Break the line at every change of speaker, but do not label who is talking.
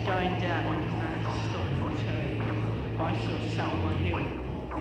going down and stopped for a turn. I sort of sat on my hill.